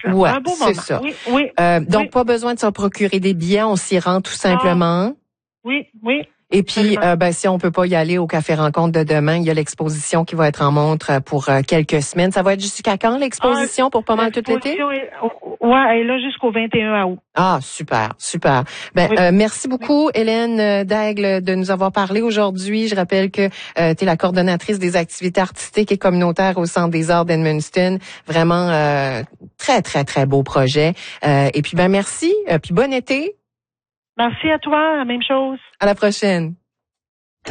Ouais, un beau c'est moment. ça. Oui, oui. Donc, pas besoin de se procurer des billets, on s'y rend tout simplement. Oui, oui. Et puis, Absolument. si on peut pas y aller au Café Rencontre de demain, il y a l'exposition qui va être en montre pour quelques semaines. Ça va être jusqu'à quand l'exposition pour pas mal tout l'été? L'exposition elle est là jusqu'au 21 août. Ah, super, super. Oui. Merci beaucoup, Hélène Daigle, de nous avoir parlé aujourd'hui. Je rappelle que tu es la coordonnatrice des activités artistiques et communautaires au Centre des arts d'Edmundston. Vraiment, très, très, très beau projet. Et puis, merci. Puis bon été. Merci à toi, la même chose. À la prochaine.